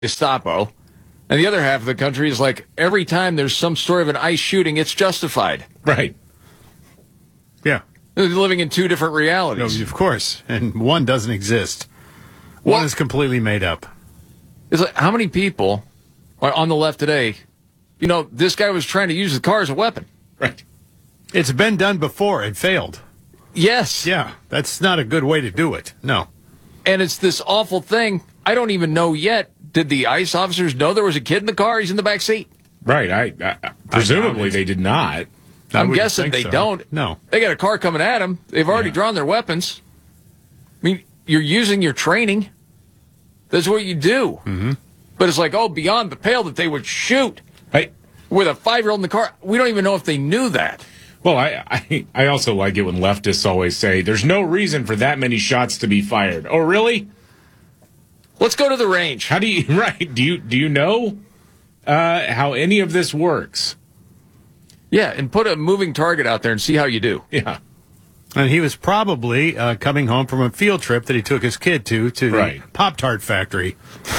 Gestapo. And the other half of the country is like, every time there's some story of an ICE shooting, it's justified. Right. Yeah. They're living in two different realities. No, of course. And one doesn't exist. One is completely made up. It's like, how many people are on the left today, this guy was trying to use the car as a weapon. Right. It's been done before. It failed. Yes. Yeah. That's not a good way to do it. No. And it's this awful thing. I don't even know yet. Did the ICE officers know there was a kid in the car? He's in the back seat. Right. I presumably they did not. I'm guessing they don't. No. They got a car coming at them. They've already drawn their weapons. I mean, you're using your training. That's what you do. Mm-hmm. But it's like, beyond the pale that they would shoot Right. with a 5-year-old in the car. We don't even know if they knew that. Well, I also like it when leftists always say, there's no reason for that many shots to be fired. Oh, really? Let's go to the range. How do you, right, do you know how any of this works? Yeah, and put a moving target out there and see how you do. Yeah. And he was probably coming home from a field trip that he took his kid to the Pop-Tart factory.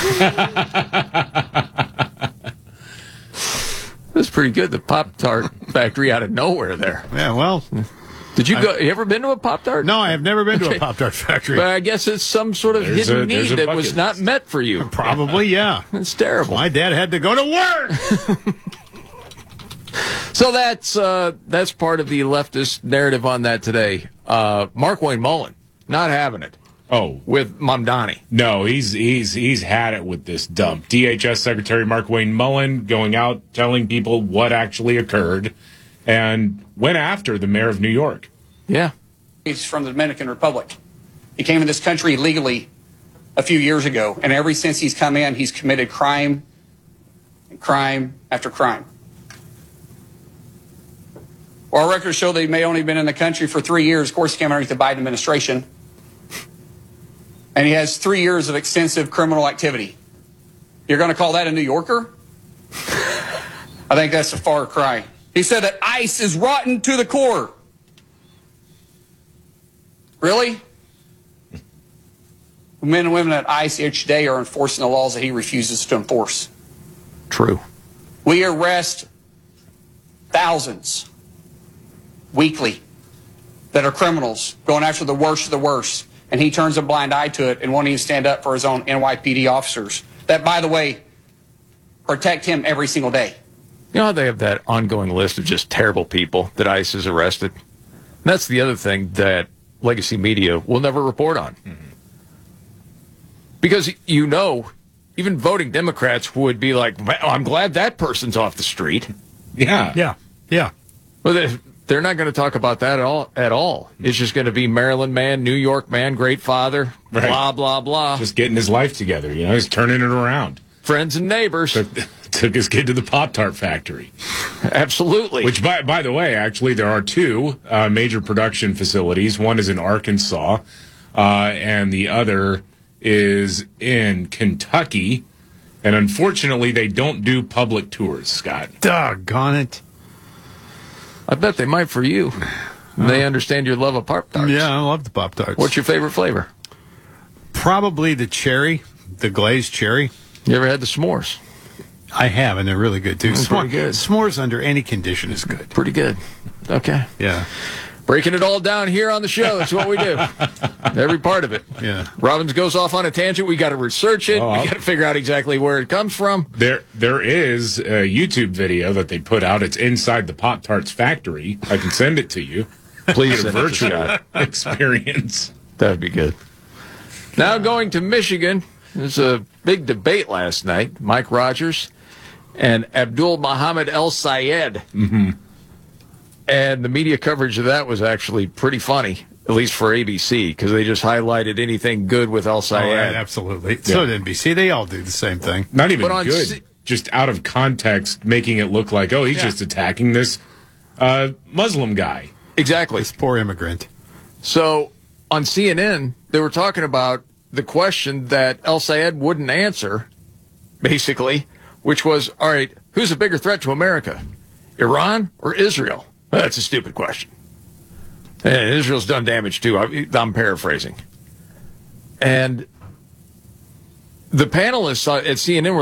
That's pretty good, the Pop-Tart factory out of nowhere there. Yeah, well. Did you go? You ever been to a Pop-Tart? No, I have never been to a Pop-Tart factory. But I guess it's some sort of hidden need that was not met for you. Probably, yeah. It's terrible. My dad had to go to work. So that's part of the leftist narrative on that today. Markwayne Mullin, not having it. Oh, with Mamdani. No, he's had it with this dump. DHS Secretary Markwayne Mullin going out telling people what actually occurred and went after the mayor of New York. Yeah. He's from the Dominican Republic. He came in this country illegally a few years ago, and ever since he's come in, he's committed crime and crime after crime. Well, our records show that he may only have been in the country for 3 years. Of course, he came underneath the Biden administration. And he has 3 years of extensive criminal activity. You're going to call that a New Yorker? I think that's a far cry. He said that ICE is rotten to the core. Really? Men and women at ICE each day are enforcing the laws that he refuses to enforce. True. We arrest thousands weekly that are criminals, going after the worst of the worst, and he turns a blind eye to it and won't even stand up for his own NYPD officers that, by the way, protect him every single day. You know how they have that ongoing list of just terrible people that ICE has arrested? And that's the other thing that legacy media will never report on. Mm-hmm. Because, even voting Democrats would be like, I'm glad that person's off the street. Yeah. Yeah. Yeah. Well, they're not going to talk about that at all. It's just going to be Maryland man, New York man, great father, right. Blah, blah, blah. Just getting his life together. He's turning it around. Friends and neighbors. Took his kid to the Pop-Tart factory. Absolutely. Which, by the way, actually, there are two major production facilities. One is in Arkansas, and the other is in Kentucky. And unfortunately, they don't do public tours, Scott. Doggone it. I bet they might for you. They understand your love of Pop-Tarts. Yeah, I love the Pop-Tarts. What's your favorite flavor? Probably the cherry, the glazed cherry. You ever had the s'mores? I have, and they're really good, too. Pretty good. S'mores under any condition is good. Pretty good. Okay. Yeah. Breaking it all down here on the show. That's what we do. Every part of it. Yeah. Robbins goes off on a tangent. We got to research it. We got to figure out exactly where it comes from. There is a YouTube video that they put out. It's inside the Pop-Tarts factory. I can send it to you. Please, a virtual experience. That would be good. Now going to Michigan. There's a big debate last night. Mike Rogers and Abdul Muhammad El Sayed. Mm-hmm. And the media coverage of that was actually pretty funny, at least for ABC, because they just highlighted anything good with El Sayed. Oh, right, absolutely. Yeah. So did NBC. They all do the same thing. Not even good. Just out of context, making it look like, he's just attacking this Muslim guy. Exactly. This poor immigrant. So on CNN, they were talking about the question that El Sayed wouldn't answer, basically, which was, all right, who's a bigger threat to America, Iran or Israel? Well, that's a stupid question. And Israel's done damage, too. I'm paraphrasing. And The panelists at CNN